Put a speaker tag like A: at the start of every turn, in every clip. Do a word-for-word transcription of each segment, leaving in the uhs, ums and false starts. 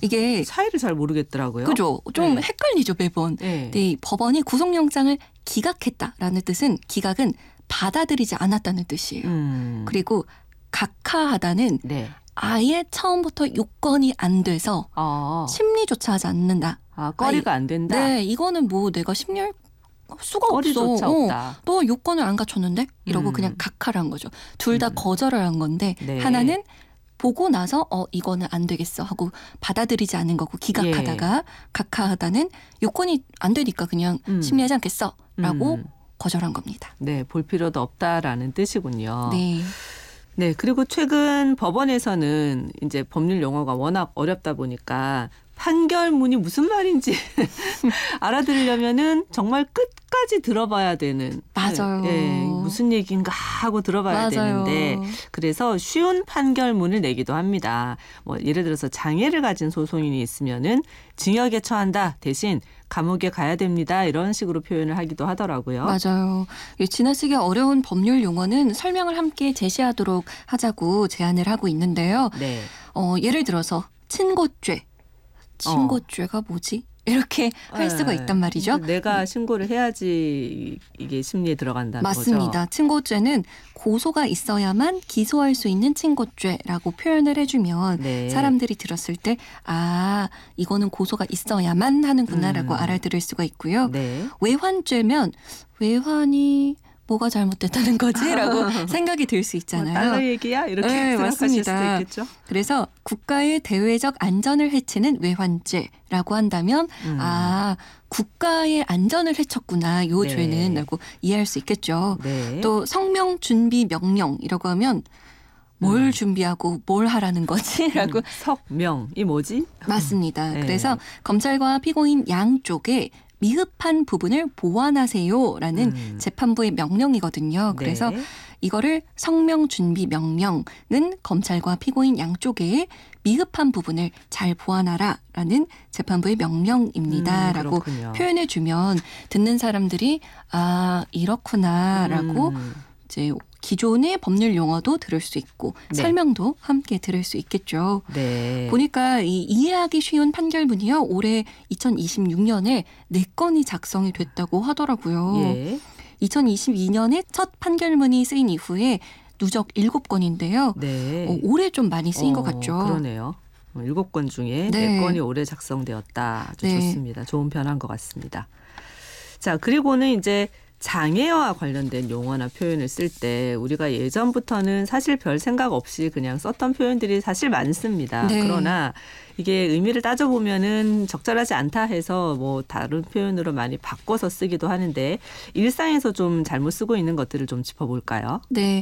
A: 이게
B: 차이를 잘 모르겠더라고요.
A: 그죠? 좀
B: 네.
A: 헷갈리죠 매번.
B: 네.
A: 근데 이 법원이 구속영장을 기각했다라는 뜻은 기각은 받아들이지 않았다는 뜻이에요.
B: 음.
A: 그리고 각하하다는
B: 네.
A: 아예 처음부터 요건이 안 돼서
B: 아,
A: 심리조차 하지 않는다.
B: 아 거리가 안 된다.
A: 네, 이거는 뭐 내가 심리할 수가
B: 거리조차
A: 없어.
B: 없다.
A: 어, 너 요건을 안 갖췄는데? 이러고
B: 음.
A: 그냥 각하를 한 거죠. 둘 다
B: 음.
A: 거절을 한 건데
B: 네.
A: 하나는 보고 나서 어 이거는 안 되겠어 하고 받아들이지 않은 거고 기각하다가
B: 예.
A: 각하하다는 요건이 안 되니까 그냥
B: 음.
A: 심리하지 않겠어 라고
B: 음.
A: 거절한 겁니다.
B: 네, 볼 필요도 없다라는 뜻이군요.
A: 네.
B: 네, 그리고 최근 법원에서는 이제 법률 용어가 워낙 어렵다 보니까 판결문이 무슨 말인지 알아들으려면은 정말 끝까지 들어봐야 되는.
A: 맞아요.
B: 예, 무슨 얘기인가 하고 들어봐야
A: 맞아요.
B: 되는데 그래서 쉬운 판결문을 내기도 합니다. 뭐 예를 들어서 장애를 가진 소송인이 있으면은 징역에 처한다 대신 감옥에 가야 됩니다. 이런 식으로 표현을 하기도 하더라고요.
A: 맞아요. 지나치게 어려운 법률 용어는 설명을 함께 제시하도록 하자고 제안을 하고 있는데요.
B: 네.
A: 어, 예를 들어서 친고죄. 친고죄가 뭐지? 이렇게 할 수가
B: 네.
A: 있단 말이죠.
B: 내가 신고를 해야지 이게 심리에 들어간다는
A: 맞습니다.
B: 거죠.
A: 친고죄는 고소가 있어야만 기소할 수 있는 친고죄라고 표현을 해주면
B: 네.
A: 사람들이 들었을 때 아, 이거는 고소가 있어야만 하는구나라고
B: 음.
A: 알아들을 수가 있고요.
B: 네.
A: 외환죄면 외환이 뭐가 잘못됐다는 거지? 라고 생각이 들 수
B: 뭐
A: 있잖아요.
B: 달러 얘기야? 이렇게
A: 네,
B: 생각하실
A: 맞습니다.
B: 수도 있겠죠.
A: 그래서 국가의 대외적 안전을 해치는 외환죄라고 한다면
B: 음.
A: 아, 국가의 안전을 해쳤구나. 요
B: 네.
A: 죄는 라고 이해할 수 있겠죠.
B: 네.
A: 또 성명 준비 명령이라고 하면 뭘
B: 음.
A: 준비하고 뭘 하라는 거지? 라고
B: 음, 석명이 뭐지?
A: 맞습니다.
B: 네.
A: 그래서 검찰과 피고인 양쪽에 미흡한 부분을 보완하세요라는
B: 음.
A: 재판부의 명령이거든요. 그래서
B: 네.
A: 이거를 성명 준비 명령은 검찰과 피고인 양쪽에 미흡한 부분을 잘 보완하라라는 재판부의 명령입니다라고
B: 음,
A: 표현해 주면 듣는 사람들이 아 이렇구나라고
B: 음.
A: 이제 기존의 법률 용어도 들을 수 있고
B: 네.
A: 설명도 함께 들을 수 있겠죠.
B: 네.
A: 보니까 이 이해하기 쉬운 판결문이요. 올해 이천이십육 년에 네 건이 작성이 됐다고 하더라고요.
B: 예.
A: 이천이십이 년에 첫 판결문이 쓰인 이후에 누적 일곱 건인데요.
B: 네.
A: 어, 올해 좀 많이 쓰인 것
B: 어,
A: 같죠.
B: 그러네요. 일곱 건 중에
A: 네.
B: 네 건이 올해 작성되었다. 아주
A: 네.
B: 좋습니다. 좋은 변화인 것 같습니다. 자, 그리고는 이제 장애와 관련된 용어나 표현을 쓸 때 우리가 예전부터는 사실 별 생각 없이 그냥 썼던 표현들이 사실 많습니다.
A: 네.
B: 그러나 이게 의미를 따져보면은 적절하지 않다 해서 뭐 다른 표현으로 많이 바꿔서 쓰기도 하는데 일상에서 좀 잘못 쓰고 있는 것들을 좀 짚어볼까요?
A: 네,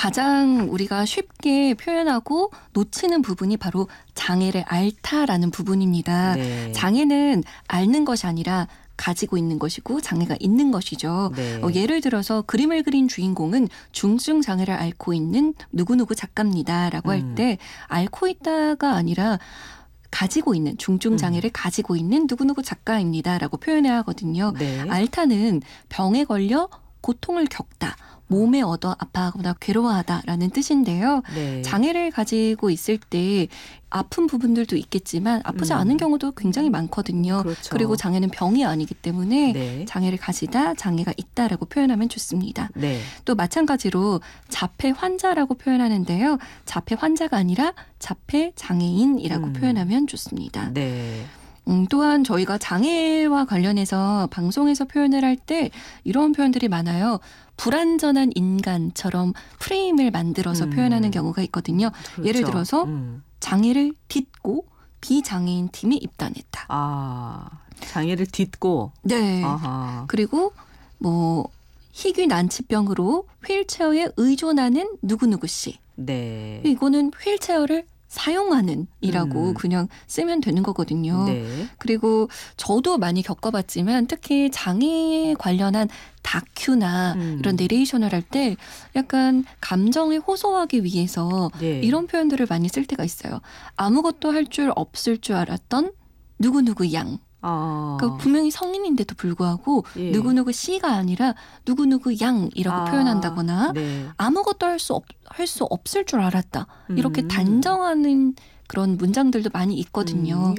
A: 가장 우리가 쉽게 표현하고 놓치는 부분이 바로 장애를 앓다라는 부분입니다.
B: 네.
A: 장애는 앓는 것이 아니라 가지고 있는 것이고 장애가 있는 것이죠.
B: 네.
A: 어, 예를 들어서 그림을 그린 주인공은 중증 장애를 앓고 있는 누구누구 작가입니다라고 할
B: 음.
A: 때 앓고 있다가 아니라 가지고 있는 중증 장애를 음. 가지고 있는 누구누구 작가입니다라고 표현해야 하거든요.
B: 네.
A: 앓다는 병에 걸려 고통을 겪다. 몸에 얻어 아파하거나 괴로워하다라는 뜻인데요.
B: 네.
A: 장애를 가지고 있을 때 아픈 부분들도 있겠지만 아프지
B: 음.
A: 않은 경우도 굉장히 많거든요.
B: 그렇죠.
A: 그리고 장애는 병이 아니기 때문에
B: 네.
A: 장애를 가지다, 장애가 있다라고 표현하면 좋습니다.
B: 네.
A: 또 마찬가지로 자폐 환자라고 표현하는데요. 자폐 환자가 아니라 자폐 장애인이라고
B: 음.
A: 표현하면 좋습니다.
B: 네.
A: 음, 또한 저희가 장애와 관련해서 방송에서 표현을 할 때 이런 표현들이 많아요. 불완전한 인간처럼 프레임을 만들어서
B: 음.
A: 표현하는 경우가 있거든요.
B: 그렇죠.
A: 예를 들어서
B: 음.
A: 장애를 딛고 비장애인 팀에 입단했다.
B: 아, 장애를 딛고.
A: 네.
B: 아하.
A: 그리고 뭐 희귀 난치병으로 휠체어에 의존하는 누구누구 씨.
B: 네.
A: 이거는 휠체어를 사용하는 이라고
B: 음.
A: 그냥 쓰면 되는 거거든요.
B: 네.
A: 그리고 저도 많이 겪어봤지만 특히 장애에 관련한 다큐나
B: 음.
A: 이런 내레이션을 할 때 약간 감정에 호소하기 위해서
B: 네.
A: 이런 표현들을 많이 쓸 때가 있어요. 아무것도 할 줄 없을 줄 알았던 누구누구 양.
B: 아.
A: 그러니까 분명히 성인인데도 불구하고
B: 예.
A: 누구누구 씨가 아니라 누구누구 양이라고
B: 아.
A: 표현한다거나
B: 네.
A: 아무것도 할 수 없, 할 수 없을 줄 알았다. 이렇게
B: 음.
A: 단정하는 그런 문장들도 많이 있거든요.
B: 음.